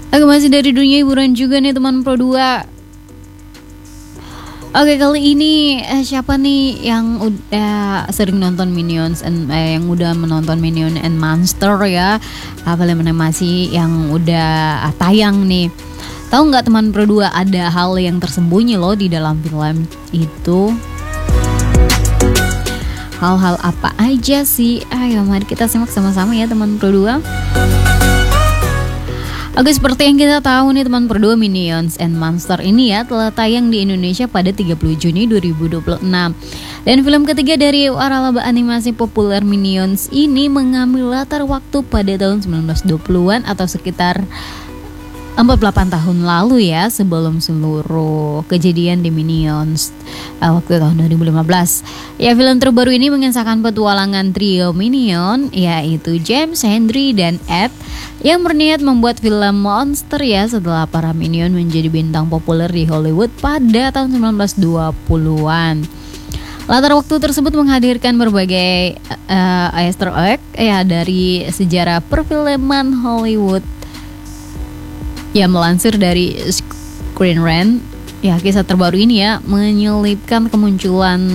Oke, masih dari dunia hiburan juga nih teman Pro 2. Oke, kali ini siapa nih yang udah sering nonton Minions yang udah menonton Minion and Monster ya, film animasi yang udah tayang nih. Tahu nggak teman Pro 2, ada hal yang tersembunyi loh di dalam film itu. Hal-hal apa aja sih? Ayo mari kita simak sama-sama ya teman Pro 2. Oke, seperti yang kita tahu nih teman Pro 2, Minions and Monster ini ya telah tayang di Indonesia pada 30 Juni 2026. Dan film ketiga dari waralaba animasi populer Minions ini mengambil latar waktu pada tahun 1920-an atau sekitar 48 tahun lalu ya, sebelum seluruh kejadian di Minions waktu tahun 2015. Ya, film terbaru ini mengisahkan petualangan trio Minion, yaitu James, Henry, dan Ed, yang berniat membuat film monster ya setelah para Minion menjadi bintang populer di Hollywood pada tahun 1920-an. Latar waktu tersebut menghadirkan berbagai Easter egg ya dari sejarah perfilman Hollywood. Ya, melansir dari Screen Rant, ya kisah terbaru ini ya menyelipkan kemunculan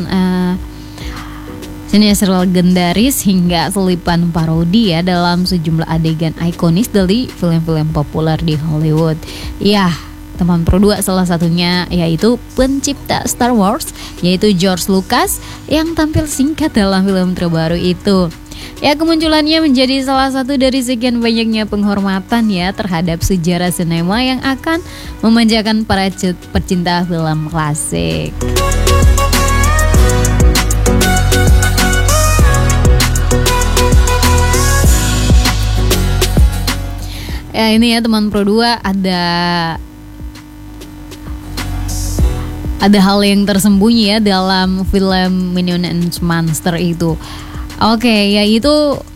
sinias legendaris hingga selipan parodi ya dalam sejumlah adegan ikonis dari film-film populer di Hollywood. Ya, teman Pro 2, salah satunya yaitu pencipta Star Wars, yaitu George Lucas, yang tampil singkat dalam film terbaru itu. Ya, kemunculannya menjadi salah satu dari sekian banyaknya penghormatan ya terhadap sejarah sinema yang akan memanjakan para pecinta film klasik. Ya, ini ya teman Pro 2, ada hal yang tersembunyi ya dalam film Minion and Monster itu. Oke, yaitu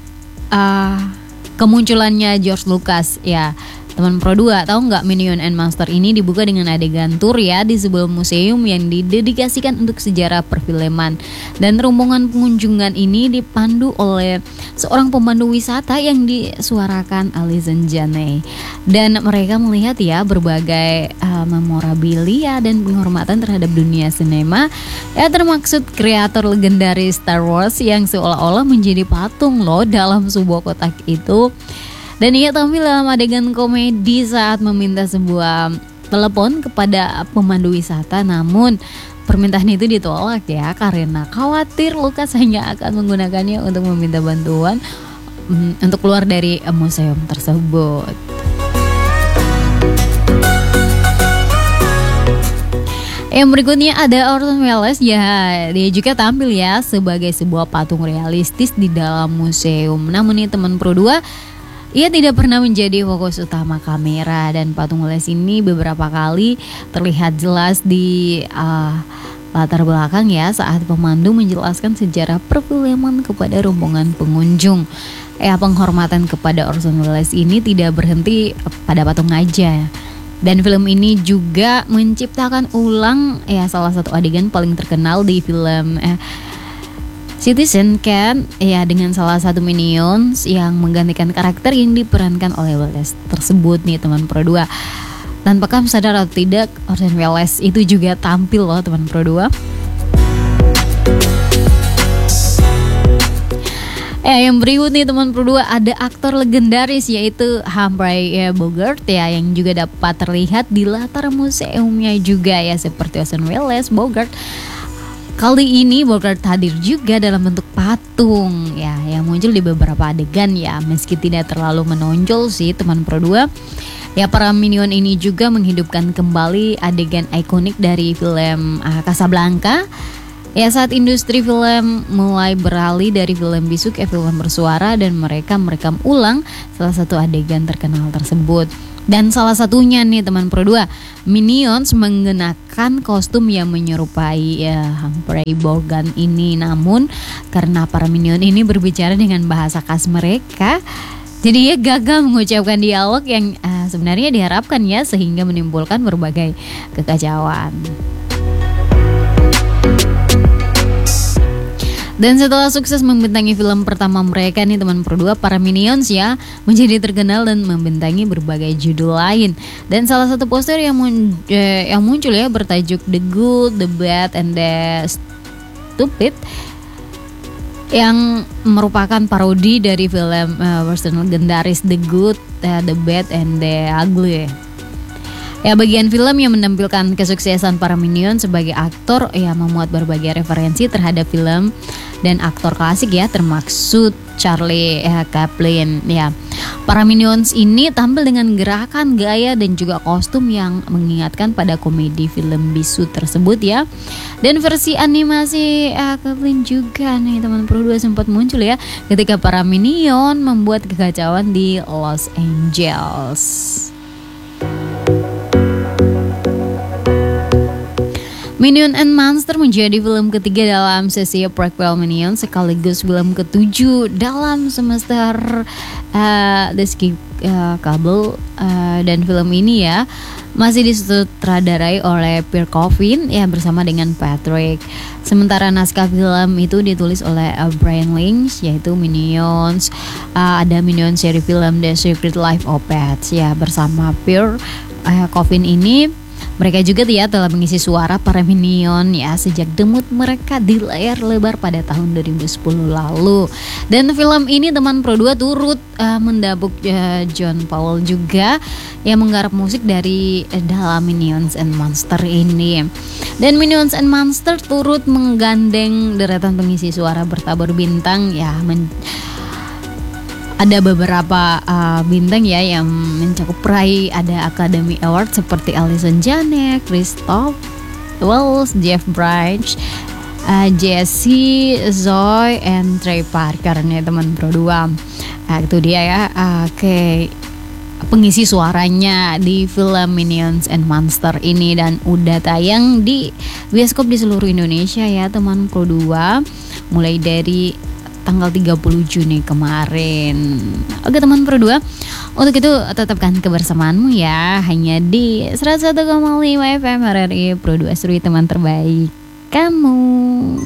kemunculannya George Lucas ya. Teman Pro 2, tahu nggak Minion and Monster ini dibuka dengan adegan tour ya di sebuah museum yang didedikasikan untuk sejarah perfilman. Dan rombongan pengunjungan ini dipandu oleh seorang pemandu wisata yang disuarakan Alison Janney. Dan mereka melihat ya berbagai memorabilia dan penghormatan terhadap dunia sinema ya, termaksud kreator legendaris Star Wars yang seolah-olah menjadi patung loh dalam sebuah kotak itu. Dan ia tampil dalam adegan komedi saat meminta sebuah telepon kepada pemandu wisata, namun permintaan itu ditolak ya karena khawatir Lucas hanya akan menggunakannya untuk meminta bantuan untuk keluar dari museum tersebut. Yang berikutnya ada Orson Welles ya, dia juga tampil ya sebagai sebuah patung realistis di dalam museum. Namun ini teman Pro 2, ia tidak pernah menjadi fokus utama kamera, dan patung Welles ini beberapa kali terlihat jelas di latar belakang ya saat pemandu menjelaskan sejarah perfilman kepada rombongan pengunjung. Penghormatan kepada Orson Welles ini tidak berhenti pada patung aja. Dan film ini juga menciptakan ulang ya salah satu adegan paling terkenal di film Citizen Kane ya, dengan salah satu Minions yang menggantikan karakter yang diperankan oleh Welles tersebut nih teman Pro 2. Tanpa kamu sadar atau tidak, Orson Welles itu juga tampil loh teman Pro 2. Yang berikut nih teman Pro 2, ada aktor legendaris yaitu Humphrey Bogart ya, yang juga dapat terlihat di latar museumnya juga ya seperti Orson Welles. Bogart kali ini Bogart hadir juga dalam bentuk patung ya yang muncul di beberapa adegan ya, meski tidak terlalu menonjol sih teman Pro 2. Ya, para Minion ini juga menghidupkan kembali adegan ikonik dari film Casablanca. Ya, saat industri film mulai beralih dari film bisu ke film bersuara, dan mereka merekam ulang salah satu adegan terkenal tersebut. Dan salah satunya nih teman Pro 2, Minions mengenakan kostum yang menyerupai Humphrey Bogart ini. Namun karena para Minion ini berbicara dengan bahasa khas mereka, jadi ia gagal mengucapkan dialog yang sebenarnya diharapkan ya, sehingga menimbulkan berbagai kekacauan. Dan setelah sukses membintangi film pertama mereka nih teman Pro 2, para Minions ya menjadi terkenal dan membintangi berbagai judul lain. Dan salah satu poster yang muncul ya bertajuk The Good, The Bad, and The Stupid yang merupakan parodi dari film western legendaris The Good, The Bad, and The Ugly. Ya, bagian film yang menampilkan kesuksesan para Minions sebagai aktor ya memuat berbagai referensi terhadap film dan aktor klasik ya, termasuk Charlie Chaplin ya. Para Minions ini tampil dengan gerakan, gaya, dan juga kostum yang mengingatkan pada komedi film bisu tersebut ya. Dan versi animasi Chaplin juga nih teman Pro 2 sempat muncul ya ketika para Minion membuat kekacauan di Los Angeles. Minion and Monster menjadi film ketiga dalam sesi prequel Minion sekaligus film ketujuh dalam semester Despicable dan film ini ya masih disutradarai oleh Pierre Coffin ya bersama dengan Patrick. Sementara naskah film itu ditulis oleh Brian Lynch yaitu Minions. Ada Minions seri film The Secret Life of Pets ya bersama Pierre Coffin ini. Mereka juga ya telah mengisi suara para Minion ya sejak debut mereka di layar lebar pada tahun 2010 lalu. Dan film ini teman Pro 2 turut mendapuk John Powell juga yang menggarap musik dari dalam Minions and Monster ini. Dan Minions and Monster turut menggandeng deretan pengisi suara bertabur bintang ya. Ada beberapa bintang ya yang mencakup peraih ada Academy Award seperti Alison Janney, Christoph Waltz, Jeff Bridges, Jesse, Zoe, and Trey Parker nih teman Pro 2. Itu dia ya. Oke. Pengisi suaranya di film Minions and Monster ini dan udah tayang di bioskop di seluruh Indonesia ya teman Pro 2 mulai dari tanggal 30 Juni kemarin. Oke teman Pro 2, untuk itu tetapkan kebersamaanmu ya hanya di 101,5 FM RRI Pro 2 Seru teman terbaik kamu.